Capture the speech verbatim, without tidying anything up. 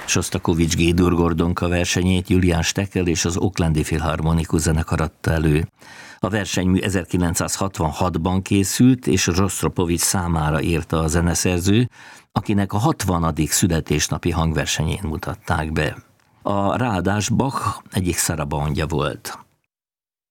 Sostakovich G-dur Gordonka versenyét Julian Steckel és az Oaklandi Filharmonikus zenekar adta elő. A versenymű ezerkilencszázhatvanhatban készült, és Rostropovich számára írta a zeneszerző, akinek a hatvanadik születésnapi hangversenyén mutatták be. A ráadás Bach egyik szarabandja volt.